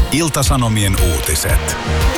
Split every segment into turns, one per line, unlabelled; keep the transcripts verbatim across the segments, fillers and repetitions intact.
Ilta-Sanomien uutiset.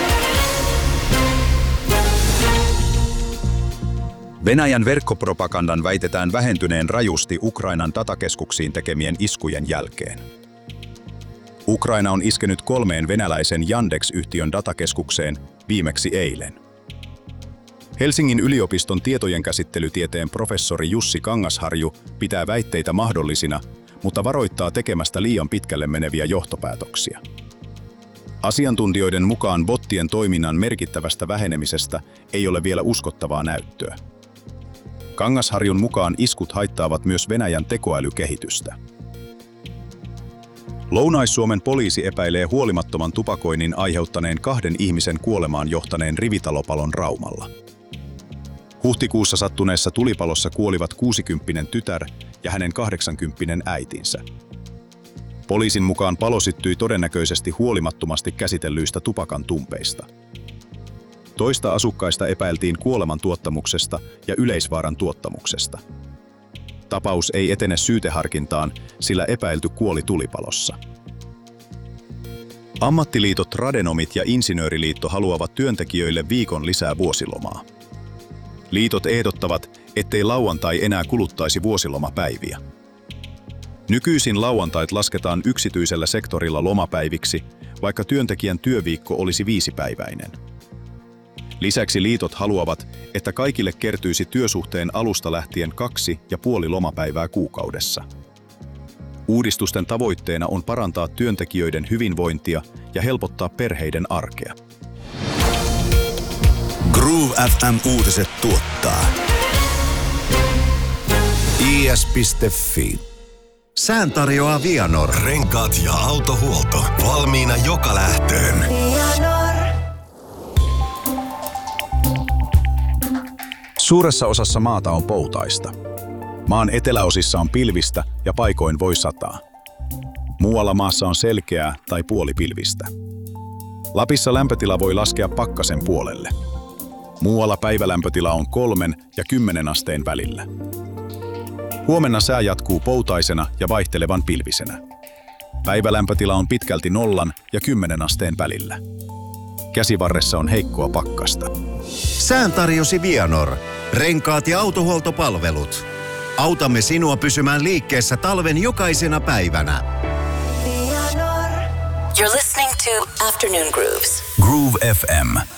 Venäjän verkkopropagandan väitetään vähentyneen rajusti Ukrainan datakeskuksiin tekemien iskujen jälkeen. Ukraina on iskenyt kolmeen venäläisen Yandex-yhtiön datakeskukseen viimeksi eilen. Helsingin yliopiston tietojenkäsittelytieteen professori Jussi Kangasharju pitää väitteitä mahdollisina, mutta varoittaa tekemästä liian pitkälle meneviä johtopäätöksiä. Asiantuntijoiden mukaan bottien toiminnan merkittävästä vähenemisestä ei ole vielä uskottavaa näyttöä. Kangasharjun mukaan iskut haittaavat myös Venäjän tekoälykehitystä. Lounais-Suomen poliisi epäilee huolimattoman tupakoinnin aiheuttaneen kahden ihmisen kuolemaan johtaneen rivitalopalon Raumalla. Huhtikuussa sattuneessa tulipalossa kuolivat kuusikymppinen tytär ja hänen kahdeksankymppinen äitinsä. Poliisin mukaan palo syttyi todennäköisesti huolimattomasti käsitellyistä tupakan tumpeista. Toista asukkaista epäiltiin kuoleman tuottamuksesta ja yleisvaaran tuottamuksesta. Tapaus ei etene syyteharkintaan, sillä epäilty kuoli tulipalossa. Ammattiliitot Radenomit ja Insinööriliitto haluavat työntekijöille viikon lisää vuosilomaa. Liitot ehdottavat, ettei lauantai enää kuluttaisi vuosilomapäiviä. Nykyisin lauantait lasketaan yksityisellä sektorilla lomapäiviksi, vaikka työntekijän työviikko olisi viisipäiväinen. Lisäksi liitot haluavat, että kaikille kertyisi työsuhteen alusta lähtien kaksi ja puoli lomapäivää kuukaudessa. Uudistusten tavoitteena on parantaa työntekijöiden hyvinvointia ja helpottaa perheiden arkea.
Groove F M-uutiset tuottaa I S piste F I. Sään tarjoaa Vianor.
Renkaat ja autohuolto. Valmiina joka lähtöön.
Suuressa osassa maata on poutaista. Maan eteläosissa on pilvistä ja paikoin voi sataa. Muualla maassa on selkeää tai puolipilvistä. Lapissa lämpötila voi laskea pakkasen puolelle. Muualla päivälämpötila on kolmen ja kymmenen asteen välillä. Huomenna sää jatkuu poutaisena ja vaihtelevan pilvisenä. Päivälämpötila on pitkälti nollan ja kymmenen asteen välillä. Käsivarressa on heikkoa pakkasta.
Sään tarjosi Vianor. Renkaat ja autohuoltopalvelut. Autamme sinua pysymään liikkeessä talven jokaisena päivänä.
You're listening to Afternoon Grooves.
Groove F M.